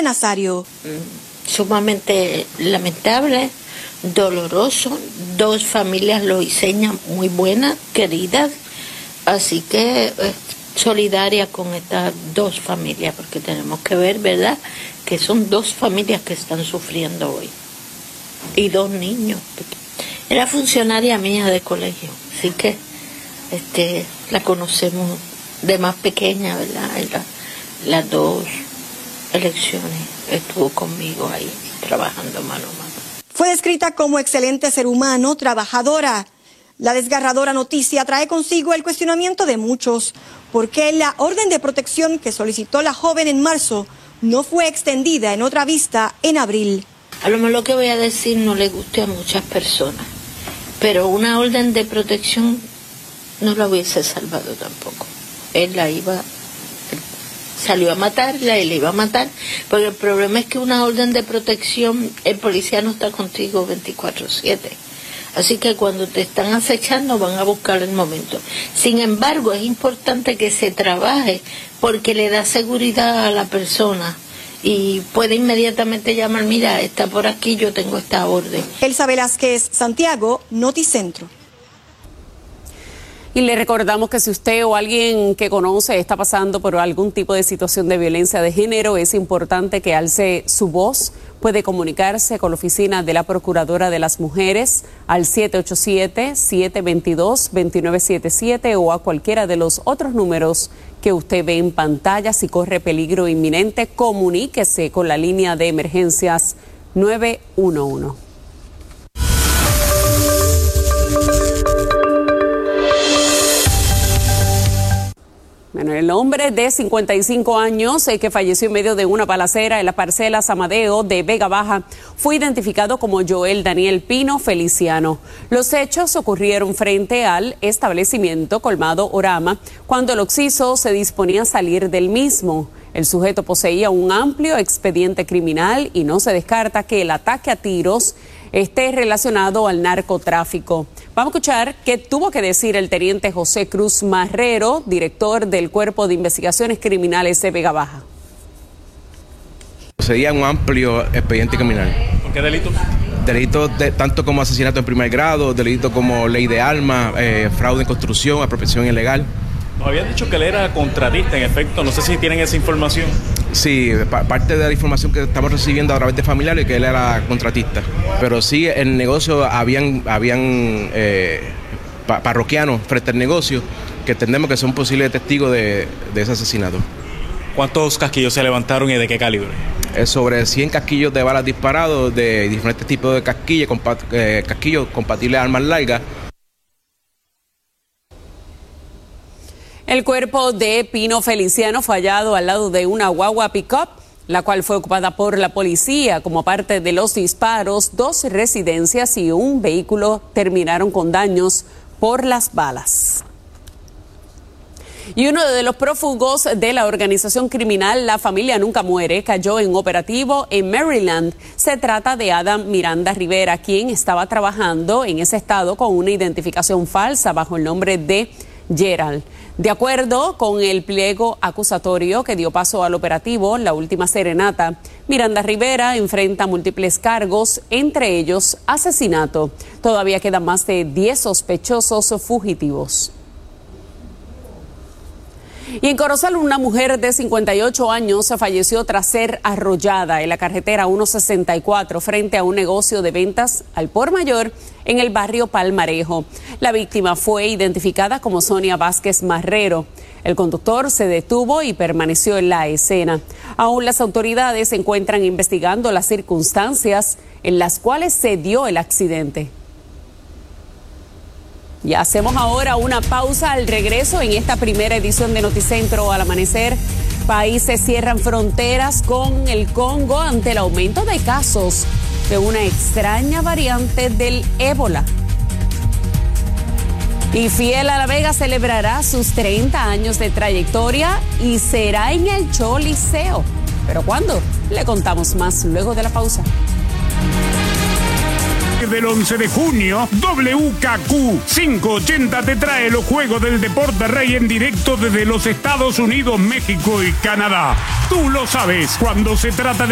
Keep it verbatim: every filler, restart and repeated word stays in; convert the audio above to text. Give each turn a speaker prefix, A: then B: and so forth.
A: Patricia Nazario.
B: Sumamente lamentable, doloroso, dos familias loiseñas muy buenas, queridas, así que eh, solidaria con estas dos familias, porque tenemos que ver, ¿verdad?, que son dos familias que están sufriendo hoy, y dos niños. Era funcionaria mía de colegio, así que este, la conocemos de más pequeña, ¿verdad?, la, las dos elecciones estuvo conmigo ahí, trabajando mano a mano.
A: Fue descrita como excelente ser humano, trabajadora. La desgarradora noticia trae consigo el cuestionamiento de muchos, porque la orden de protección que solicitó la joven en marzo no fue extendida en otra vista en abril.
B: A lo mejor lo que voy a decir no le guste a muchas personas, pero una orden de protección no la hubiese salvado tampoco. Él la iba, él salió a matarla y la iba a matar, porque el problema es que una orden de protección, el policía no está contigo veinticuatro siete. Así que cuando te están acechando van a buscar el momento. Sin embargo, es importante que se trabaje porque le da seguridad a la persona y puede inmediatamente llamar, mira, está por aquí, yo tengo esta orden.
A: Elsa Velázquez, Santiago, Noticentro.
C: Y le recordamos que si usted o alguien que conoce está pasando por algún tipo de situación de violencia de género, es importante que alce su voz. Puede comunicarse con la oficina de la Procuradora de las Mujeres al siete ocho siete, siete dos dos, dos nueve siete siete o a cualquiera de los otros números que usted ve en pantalla. Si corre peligro inminente, comuníquese con la línea de emergencias nueve uno uno. Bueno, el hombre de cincuenta y cinco años eh, que falleció en medio de una balacera en las parcelas Amadeo de Vega Baja fue identificado como Joel Daniel Pino Feliciano. Los hechos ocurrieron frente al establecimiento Colmado Orama cuando el occiso se disponía a salir del mismo. El sujeto poseía un amplio expediente criminal y no se descarta que el ataque a tiros esté relacionado al narcotráfico. Vamos a escuchar qué tuvo que decir el teniente José Cruz Marrero, director del Cuerpo de Investigaciones Criminales de Vega Baja.
D: Poseía un amplio expediente criminal.
E: ¿Por qué delitos?
D: Delitos de, tanto como asesinato en primer grado, delitos como ley de armas, eh, fraude en construcción, apropiación ilegal.
E: Nos habían dicho que él era contratista, en efecto, no sé si tienen esa información.
D: Sí, pa parte de la información que estamos recibiendo a través de familiares, que él era contratista. Pero sí, en el negocio habían, habían eh, pa parroquianos frente al negocio que entendemos que son posibles testigos de, de ese asesinato.
E: ¿Cuántos casquillos se levantaron y de qué calibre?
D: Es sobre cien casquillos de balas disparados, de diferentes tipos de casquillos, compa eh, casquillos compatibles a armas largas.
C: El cuerpo de Pino Feliciano fue hallado al lado de una guagua pick-up, la cual fue ocupada por la policía. Como parte de los disparos, dos residencias y un vehículo terminaron con daños por las balas. Y uno de los prófugos de la organización criminal La Familia Nunca Muere cayó en operativo en Maryland. Se trata de Adam Miranda Rivera, quien estaba trabajando en ese estado con una identificación falsa bajo el nombre de Gerald. De acuerdo con el pliego acusatorio que dio paso al operativo La Última Serenata, Miranda Rivera enfrenta múltiples cargos, entre ellos asesinato. Todavía quedan más de diez sospechosos fugitivos. Y en Corozal, una mujer de cincuenta y ocho años falleció tras ser arrollada en la carretera ciento sesenta y cuatro frente a un negocio de ventas al por mayor en el barrio Palmarejo. La víctima fue identificada como Sonia Vázquez Marrero. El conductor se detuvo y permaneció en la escena. Aún las autoridades se encuentran investigando las circunstancias en las cuales se dio el accidente. Y hacemos ahora una pausa. Al regreso en esta primera edición de Noticentro al amanecer. Países cierran fronteras con el Congo ante el aumento de casos de una extraña variante del ébola. Y Fiel a la Vega celebrará sus treinta años de trayectoria y será en el Choliseo. ¿Pero cuándo? Le contamos más luego de la pausa.
F: Del once de junio, W K Q quinientos ochenta te trae los Juegos del Deporte Rey en directo desde los Estados Unidos, México y Canadá. Tú lo sabes, cuando se trata de